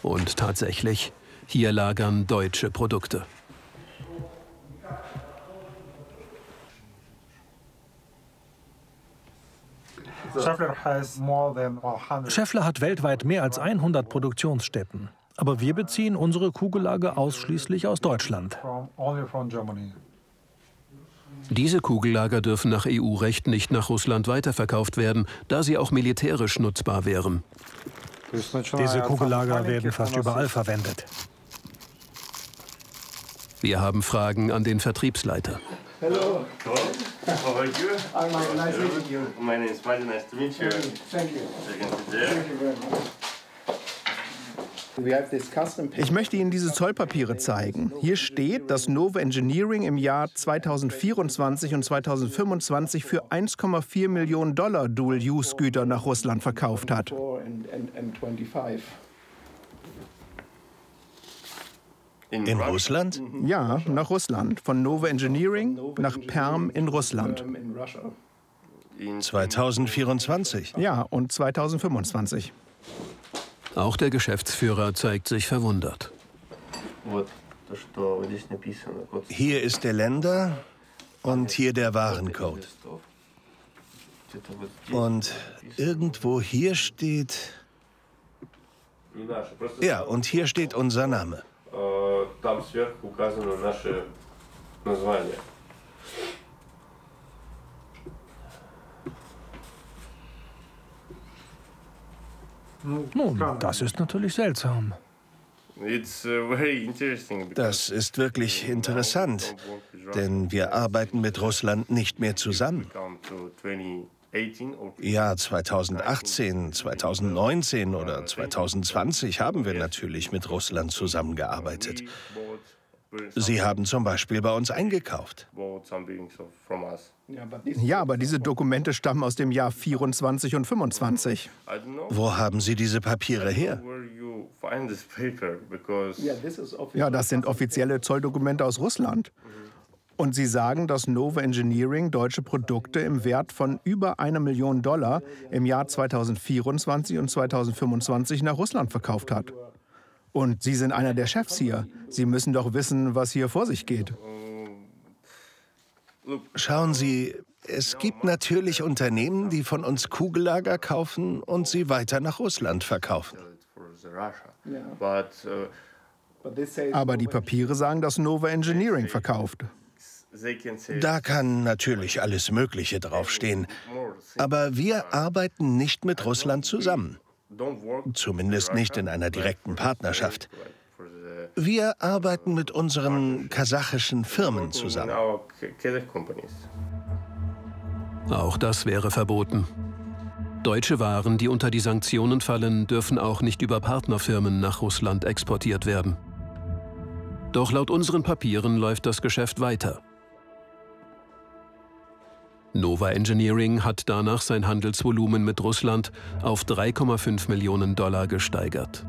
Und tatsächlich, hier lagern deutsche Produkte. Schaeffler hat weltweit mehr als 100 Produktionsstätten. Aber wir beziehen unsere Kugellager ausschließlich aus Deutschland. Diese Kugellager dürfen nach EU-Recht nicht nach Russland weiterverkauft werden, da sie auch militärisch nutzbar wären. Diese Kugellager werden fast überall verwendet. Wir haben Fragen an den Vertriebsleiter. Hello. How are you? I'm nice meeting you. My name is Martin. Nice to meet you. Thank you. Thank you very much. Ich möchte Ihnen diese Zollpapiere zeigen. Hier steht, dass Nova Engineering im Jahr 2024 und 2025 für 1,4 Millionen Dollar Dual-Use-Güter nach Russland verkauft hat. In Russland? Ja, nach Russland. Von Nova Engineering nach Perm in Russland. 2024? Ja, und 2025. Auch der Geschäftsführer zeigt sich verwundert. Hier ist der Länder und hier der Warencode. Und irgendwo hier steht... Ja, und hier steht unser Name. Nun, das ist natürlich seltsam. Das ist wirklich interessant, denn wir arbeiten mit Russland nicht mehr zusammen. Ja, 2018, 2019 oder 2020 haben wir natürlich mit Russland zusammengearbeitet. Sie haben zum Beispiel bei uns eingekauft. Ja, aber diese Dokumente stammen aus dem Jahr 24 und 25. Wo haben Sie diese Papiere her? Ja, das sind offizielle Zolldokumente aus Russland. Und Sie sagen, dass Nova Engineering deutsche Produkte im Wert von über 1 Million Dollar im Jahr 2024 und 2025 nach Russland verkauft hat. Und Sie sind einer der Chefs hier. Sie müssen doch wissen, was hier vor sich geht. Schauen Sie, es gibt natürlich Unternehmen, die von uns Kugellager kaufen und sie weiter nach Russland verkaufen. Aber die Papiere sagen, dass Nova Engineering verkauft. Da kann natürlich alles Mögliche draufstehen. Aber wir arbeiten nicht mit Russland zusammen. Zumindest nicht in einer direkten Partnerschaft. Wir arbeiten mit unseren kasachischen Firmen zusammen. Auch das wäre verboten. Deutsche Waren, die unter die Sanktionen fallen, dürfen auch nicht über Partnerfirmen nach Russland exportiert werden. Doch laut unseren Papieren läuft das Geschäft weiter. Nova Engineering hat danach sein Handelsvolumen mit Russland auf 3,5 Millionen Dollar gesteigert.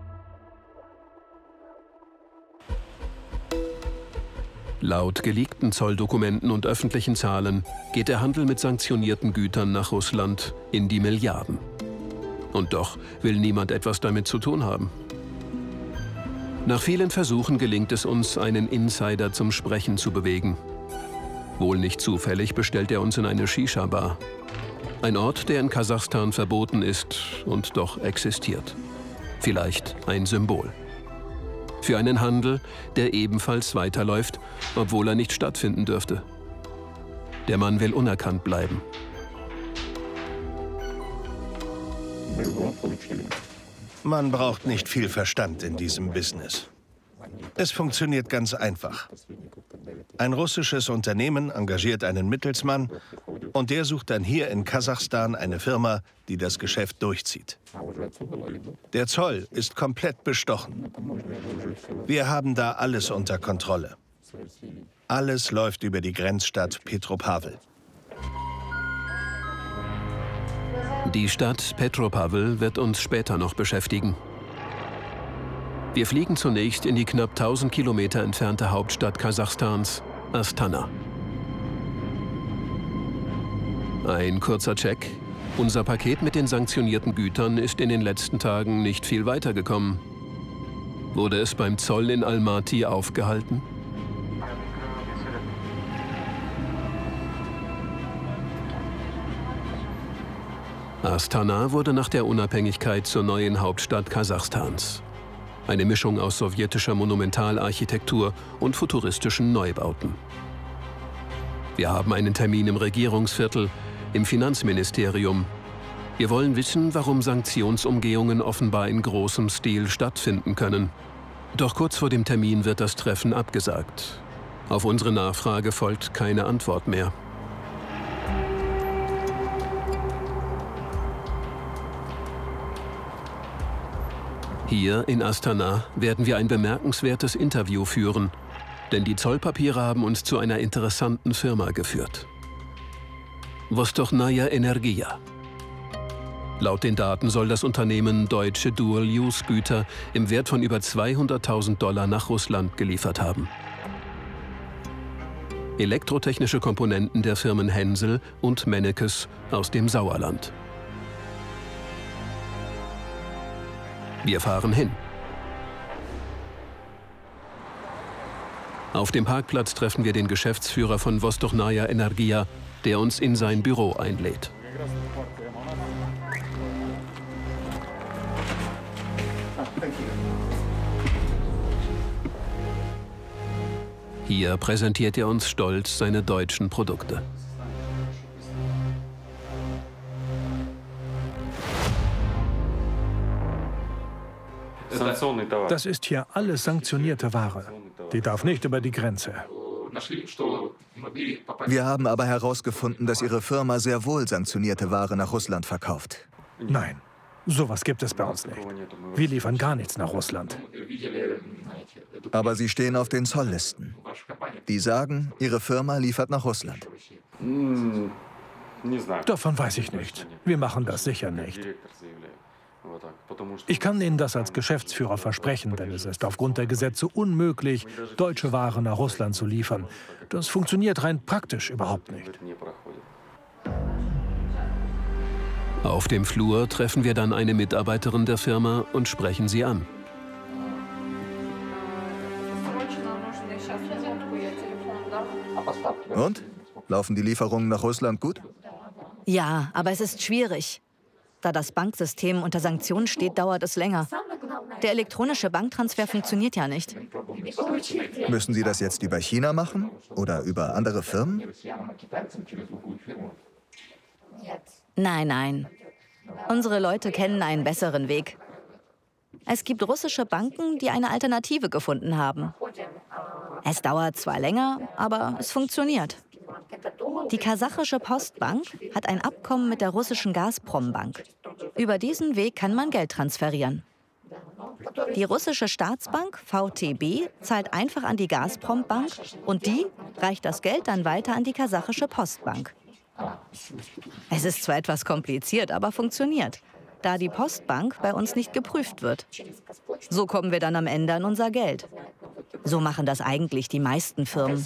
Laut geleakten Zolldokumenten und öffentlichen Zahlen geht der Handel mit sanktionierten Gütern nach Russland in die Milliarden. Und doch will niemand etwas damit zu tun haben. Nach vielen Versuchen gelingt es uns, einen Insider zum Sprechen zu bewegen. Wohl nicht zufällig bestellt er uns in eine Shisha-Bar. Ein Ort, der in Kasachstan verboten ist und doch existiert. Vielleicht ein Symbol. Für einen Handel, der ebenfalls weiterläuft, obwohl er nicht stattfinden dürfte. Der Mann will unerkannt bleiben. Man braucht nicht viel Verstand in diesem Business. Es funktioniert ganz einfach. Ein russisches Unternehmen engagiert einen Mittelsmann und der sucht dann hier in Kasachstan eine Firma, die das Geschäft durchzieht. Der Zoll ist komplett bestochen. Wir haben da alles unter Kontrolle. Alles läuft über die Grenzstadt Petropawl. Die Stadt Petropawl wird uns später noch beschäftigen. Wir fliegen zunächst in die knapp 1000 Kilometer entfernte Hauptstadt Kasachstans, Astana. Ein kurzer Check. Unser Paket mit den sanktionierten Gütern ist in den letzten Tagen nicht viel weitergekommen. Wurde es beim Zoll in Almaty aufgehalten? Astana wurde nach der Unabhängigkeit zur neuen Hauptstadt Kasachstans. Eine Mischung aus sowjetischer Monumentalarchitektur und futuristischen Neubauten. Wir haben einen Termin im Regierungsviertel, im Finanzministerium. Wir wollen wissen, warum Sanktionsumgehungen offenbar in großem Stil stattfinden können. Doch kurz vor dem Termin wird das Treffen abgesagt. Auf unsere Nachfrage folgt keine Antwort mehr. Hier in Astana werden wir ein bemerkenswertes Interview führen, denn die Zollpapiere haben uns zu einer interessanten Firma geführt. Vostochnaya Energia. Laut den Daten soll das Unternehmen deutsche Dual-Use-Güter im Wert von über $200.000 nach Russland geliefert haben. Elektrotechnische Komponenten der Firmen Hensel und Mennekes aus dem Sauerland. Wir fahren hin. Auf dem Parkplatz treffen wir den Geschäftsführer von Vostochnaya Energia, der uns in sein Büro einlädt. Hier präsentiert er uns stolz seine deutschen Produkte. Das ist hier alles sanktionierte Ware. Die darf nicht über die Grenze. Wir haben aber herausgefunden, dass Ihre Firma sehr wohl sanktionierte Ware nach Russland verkauft. Nein, sowas gibt es bei uns nicht. Wir liefern gar nichts nach Russland. Aber Sie stehen auf den Zolllisten. Die sagen, Ihre Firma liefert nach Russland. Davon weiß ich nicht. Wir machen das sicher nicht. Ich kann Ihnen das als Geschäftsführer versprechen, denn es ist aufgrund der Gesetze unmöglich, deutsche Ware nach Russland zu liefern. Das funktioniert rein praktisch überhaupt nicht. Auf dem Flur treffen wir dann eine Mitarbeiterin der Firma und sprechen sie an. Und? Laufen die Lieferungen nach Russland gut? Ja, aber es ist schwierig. Da das Banksystem unter Sanktionen steht, dauert es länger. Der elektronische Banktransfer funktioniert ja nicht. Müssen Sie das jetzt über China machen? Oder über andere Firmen? Nein, nein. Unsere Leute kennen einen besseren Weg. Es gibt russische Banken, die eine Alternative gefunden haben. Es dauert zwar länger, aber es funktioniert. Die kasachische Postbank hat ein Abkommen mit der russischen Gazprom-Bank. Über diesen Weg kann man Geld transferieren. Die russische Staatsbank VTB zahlt einfach an die Gazprom-Bank und die reicht das Geld dann weiter an die kasachische Postbank. Es ist zwar etwas kompliziert, aber funktioniert, da die Postbank bei uns nicht geprüft wird. So kommen wir dann am Ende an unser Geld. So machen das eigentlich die meisten Firmen.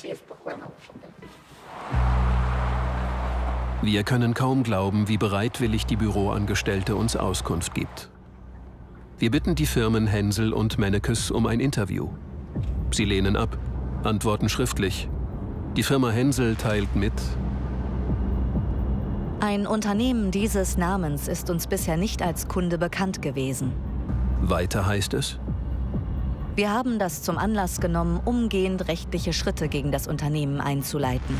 Wir können kaum glauben, wie bereitwillig die Büroangestellte uns Auskunft gibt. Wir bitten die Firmen Hensel und Mennekes um ein Interview. Sie lehnen ab, antworten schriftlich. Die Firma Hensel teilt mit: Ein Unternehmen dieses Namens ist uns bisher nicht als Kunde bekannt gewesen. Weiter heißt es: Wir haben das zum Anlass genommen, umgehend rechtliche Schritte gegen das Unternehmen einzuleiten.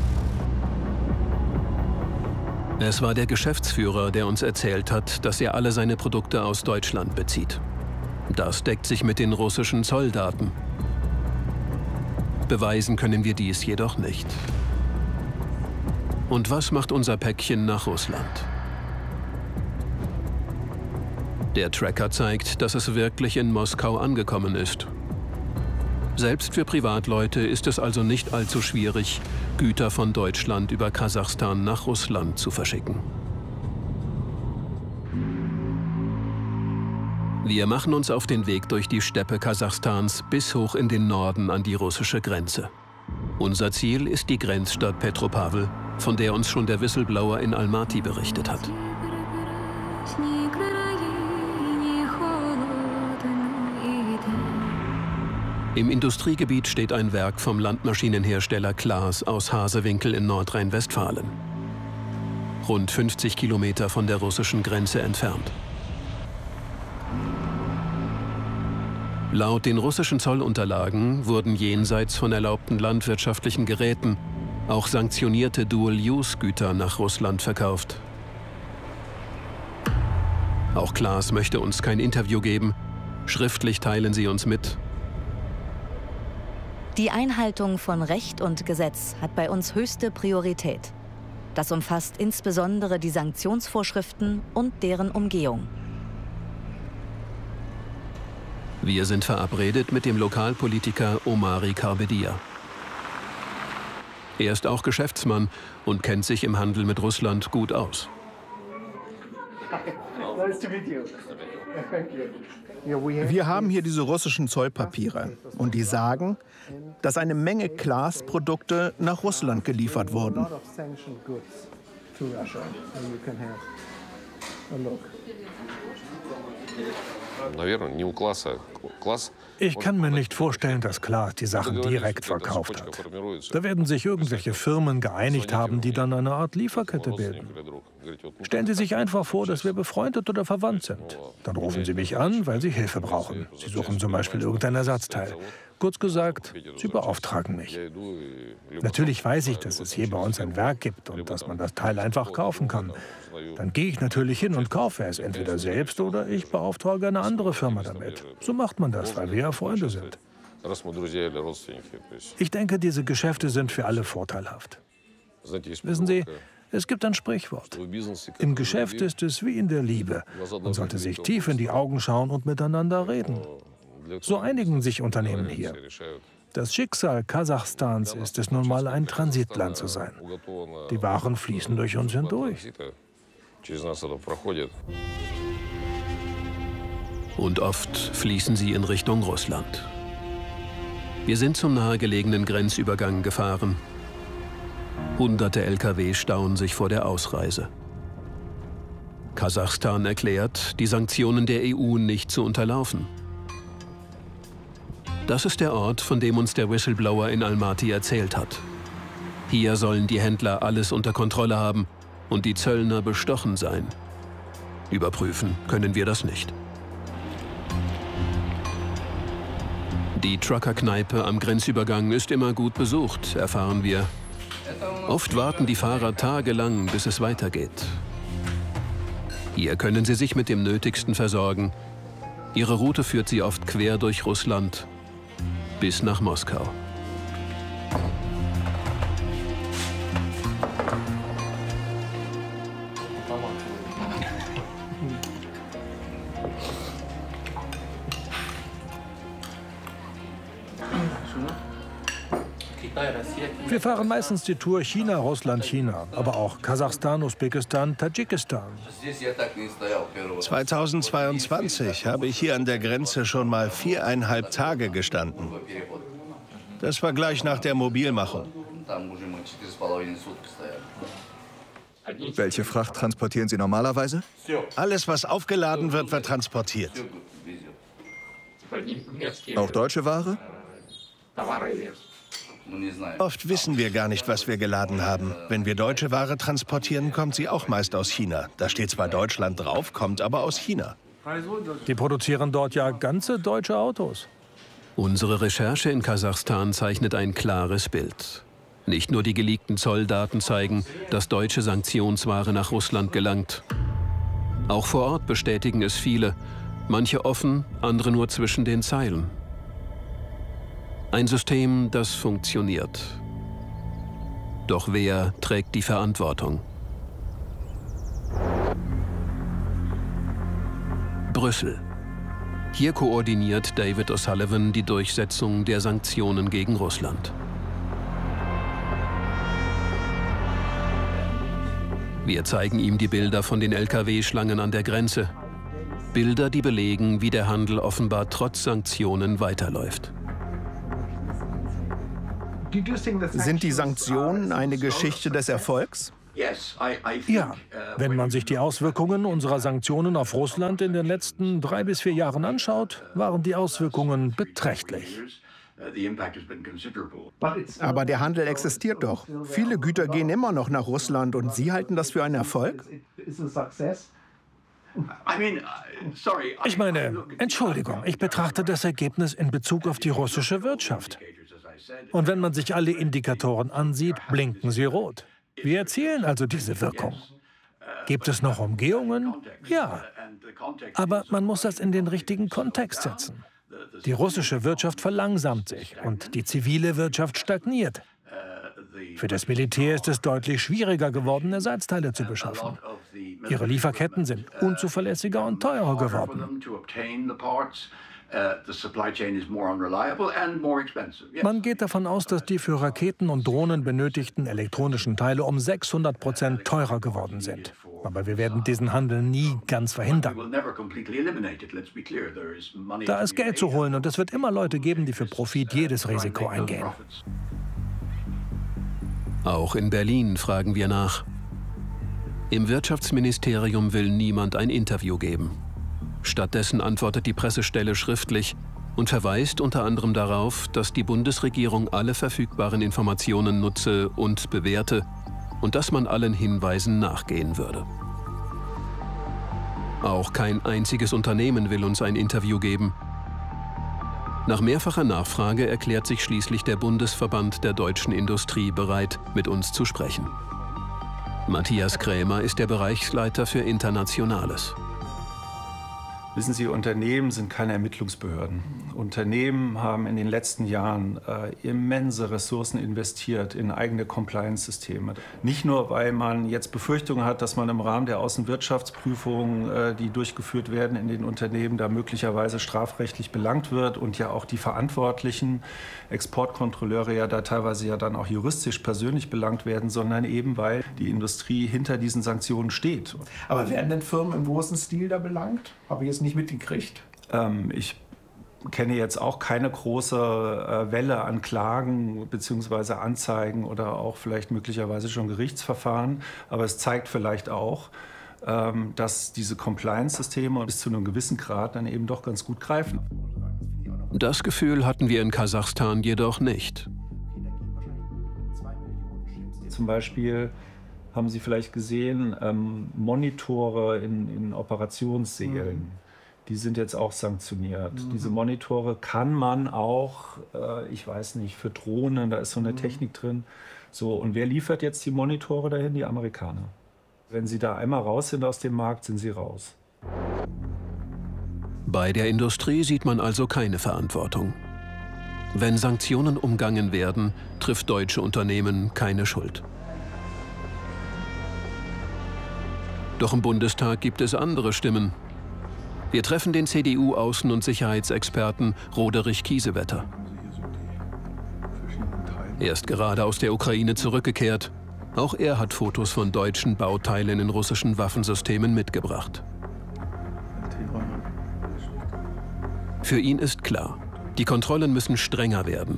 Es war der Geschäftsführer, der uns erzählt hat, dass er alle seine Produkte aus Deutschland bezieht. Das deckt sich mit den russischen Zolldaten. Beweisen können wir dies jedoch nicht. Und was macht unser Päckchen nach Russland? Der Tracker zeigt, dass es wirklich in Moskau angekommen ist. Selbst für Privatleute ist es also nicht allzu schwierig, Güter von Deutschland über Kasachstan nach Russland zu verschicken. Wir machen uns auf den Weg durch die Steppe Kasachstans bis hoch in den Norden an die russische Grenze. Unser Ziel ist die Grenzstadt Petropawl, von der uns schon der Whistleblower in Almaty berichtet hat. Im Industriegebiet steht ein Werk vom Landmaschinenhersteller Claas aus Hasewinkel in Nordrhein-Westfalen. Rund 50 Kilometer von der russischen Grenze entfernt. Laut den russischen Zollunterlagen wurden jenseits von erlaubten landwirtschaftlichen Geräten auch sanktionierte Dual-Use-Güter nach Russland verkauft. Auch Claas möchte uns kein Interview geben. Schriftlich teilen sie uns mit: Die Einhaltung von Recht und Gesetz hat bei uns höchste Priorität. Das umfasst insbesondere die Sanktionsvorschriften und deren Umgehung. Wir sind verabredet mit dem Lokalpolitiker Omari Karbedia. Er ist auch Geschäftsmann und kennt sich im Handel mit Russland gut aus. Wir haben hier diese russischen Zollpapiere und die sagen, dass eine Menge Claas-Produkte nach Russland geliefert wurden. Ich kann mir nicht vorstellen, dass Claas die Sachen direkt verkauft hat. Da werden sich irgendwelche Firmen geeinigt haben, die dann eine Art Lieferkette bilden. Stellen Sie sich einfach vor, dass wir befreundet oder verwandt sind. Dann rufen Sie mich an, weil Sie Hilfe brauchen. Sie suchen zum Beispiel irgendein Ersatzteil. Kurz gesagt, Sie beauftragen mich. Natürlich weiß ich, dass es hier bei uns ein Werk gibt und dass man das Teil einfach kaufen kann. Dann gehe ich natürlich hin und kaufe es entweder selbst oder ich beauftrage eine andere Firma damit. So macht man das, weil wir ja Freunde sind. Ich denke, diese Geschäfte sind für alle vorteilhaft. Wissen Sie, es gibt ein Sprichwort. Im Geschäft ist es wie in der Liebe. Man sollte sich tief in die Augen schauen und miteinander reden. So einigen sich Unternehmen hier. Das Schicksal Kasachstans ist es nun mal, ein Transitland zu sein. Die Waren fließen durch uns hindurch. Und oft fließen sie in Richtung Russland. Wir sind zum nahegelegenen Grenzübergang gefahren. Hunderte Lkw stauen sich vor der Ausreise. Kasachstan erklärt, die Sanktionen der EU nicht zu unterlaufen. Das ist der Ort, von dem uns der Whistleblower in Almaty erzählt hat. Hier sollen die Händler alles unter Kontrolle haben und die Zöllner bestochen sein. Überprüfen können wir das nicht. Die Trucker-Kneipe am Grenzübergang ist immer gut besucht, erfahren wir. Oft warten die Fahrer tagelang, bis es weitergeht. Hier können sie sich mit dem Nötigsten versorgen. Ihre Route führt sie oft quer durch Russland bis nach Moskau. Wir fahren meistens die Tour China, Russland, China, aber auch Kasachstan, Usbekistan, Tadschikistan. 2022 habe ich hier an der Grenze schon mal 4,5 Tage gestanden. Das war gleich nach der Mobilmachung. Welche Fracht transportieren Sie normalerweise? Alles, was aufgeladen wird, wird transportiert. Auch deutsche Ware? Oft wissen wir gar nicht, was wir geladen haben. Wenn wir deutsche Ware transportieren, kommt sie auch meist aus China. Da steht zwar Deutschland drauf, kommt aber aus China. Die produzieren dort ja ganze deutsche Autos. Unsere Recherche in Kasachstan zeichnet ein klares Bild. Nicht nur die geleakten Zolldaten zeigen, dass deutsche Sanktionsware nach Russland gelangt. Auch vor Ort bestätigen es viele, manche offen, andere nur zwischen den Zeilen. Ein System, das funktioniert. Doch wer trägt die Verantwortung? Brüssel. Hier koordiniert David O'Sullivan die Durchsetzung der Sanktionen gegen Russland. Wir zeigen ihm die Bilder von den Lkw-Schlangen an der Grenze. Bilder, die belegen, wie der Handel offenbar trotz Sanktionen weiterläuft. Sind die Sanktionen eine Geschichte des Erfolgs? Ja, wenn man sich die Auswirkungen unserer Sanktionen auf Russland in den letzten 3 bis 4 Jahren anschaut, waren die Auswirkungen beträchtlich. Aber der Handel existiert doch. Viele Güter gehen immer noch nach Russland und Sie halten das für einen Erfolg? Ich meine, Entschuldigung, ich betrachte das Ergebnis in Bezug auf die russische Wirtschaft. Und wenn man sich alle Indikatoren ansieht, blinken sie rot. Wir erzielen also diese Wirkung. Gibt es noch Umgehungen? Ja. Aber man muss das in den richtigen Kontext setzen. Die russische Wirtschaft verlangsamt sich und die zivile Wirtschaft stagniert. Für das Militär ist es deutlich schwieriger geworden, Ersatzteile zu beschaffen. Ihre Lieferketten sind unzuverlässiger und teurer geworden. Man geht davon aus, dass die für Raketen und Drohnen benötigten elektronischen Teile um 600% teurer geworden sind. Aber wir werden diesen Handel nie ganz verhindern. Da ist Geld zu holen und es wird immer Leute geben, die für Profit jedes Risiko eingehen. Auch in Berlin fragen wir nach. Im Wirtschaftsministerium will niemand ein Interview geben. Stattdessen antwortet die Pressestelle schriftlich und verweist unter anderem darauf, dass die Bundesregierung alle verfügbaren Informationen nutze und bewerte und dass man allen Hinweisen nachgehen würde. Auch kein einziges Unternehmen will uns ein Interview geben. Nach mehrfacher Nachfrage erklärt sich schließlich der Bundesverband der deutschen Industrie bereit, mit uns zu sprechen. Matthias Krämer ist der Bereichsleiter für Internationales. Wissen Sie, Unternehmen sind keine Ermittlungsbehörden. Unternehmen haben in den letzten Jahren immense Ressourcen investiert in eigene Compliance-Systeme. Nicht nur, weil man jetzt Befürchtungen hat, dass man im Rahmen der Außenwirtschaftsprüfungen, die durchgeführt werden in den Unternehmen, da möglicherweise strafrechtlich belangt wird und ja auch die verantwortlichen Exportkontrolleure ja da teilweise ja dann auch juristisch persönlich belangt werden, sondern eben, weil die Industrie hinter diesen Sanktionen steht. Aber werden denn Firmen im großen Stil da belangt? Habe ich jetzt nicht mitgekriegt? Ich kenne jetzt auch keine große Welle an Klagen bzw. Anzeigen oder auch vielleicht möglicherweise schon Gerichtsverfahren. Aber es zeigt vielleicht auch, dass diese Compliance-Systeme bis zu einem gewissen Grad dann eben doch ganz gut greifen. Das Gefühl hatten wir in Kasachstan jedoch nicht. Zum Beispiel haben Sie vielleicht gesehen, Monitore in Operationssälen. Die sind jetzt auch sanktioniert. Diese Monitore kann man auch, ich weiß nicht, für Drohnen, da ist so eine Technik drin. So, und wer liefert jetzt die Monitore dahin? Die Amerikaner. Wenn sie da einmal raus sind aus dem Markt, sind sie raus. Bei der Industrie sieht man also keine Verantwortung. Wenn Sanktionen umgangen werden, trifft deutsche Unternehmen keine Schuld. Doch im Bundestag gibt es andere Stimmen. Wir treffen den CDU-Außen- und Sicherheitsexperten Roderich Kiesewetter. Er ist gerade aus der Ukraine zurückgekehrt. Auch er hat Fotos von deutschen Bauteilen in russischen Waffensystemen mitgebracht. Für ihn ist klar, die Kontrollen müssen strenger werden.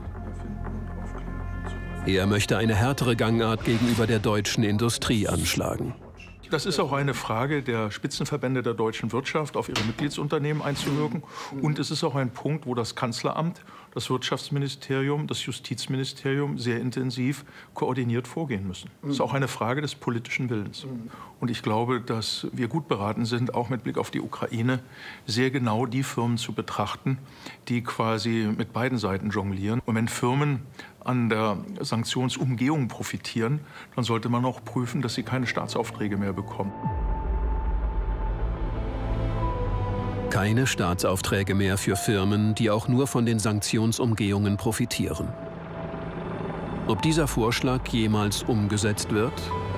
Er möchte eine härtere Gangart gegenüber der deutschen Industrie anschlagen. Das ist auch eine Frage der Spitzenverbände der deutschen Wirtschaft, auf ihre Mitgliedsunternehmen einzuwirken. Und es ist auch ein Punkt, wo das Kanzleramt, das Wirtschaftsministerium, das Justizministerium sehr intensiv koordiniert vorgehen müssen. Das ist auch eine Frage des politischen Willens. Und ich glaube, dass wir gut beraten sind, auch mit Blick auf die Ukraine, sehr genau die Firmen zu betrachten, die quasi mit beiden Seiten jonglieren. Und wenn Firmen an der Sanktionsumgehung profitieren, dann sollte man auch prüfen, dass sie keine Staatsaufträge mehr bekommen. Keine Staatsaufträge mehr für Firmen, die auch nur von den Sanktionsumgehungen profitieren. Ob dieser Vorschlag jemals umgesetzt wird?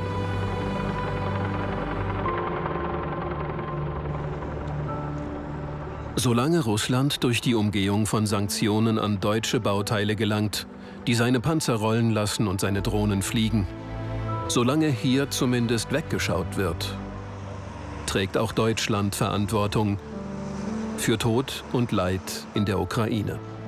Solange Russland durch die Umgehung von Sanktionen an deutsche Bauteile gelangt, die seine Panzer rollen lassen und seine Drohnen fliegen, solange hier zumindest weggeschaut wird, trägt auch Deutschland Verantwortung für Tod und Leid in der Ukraine.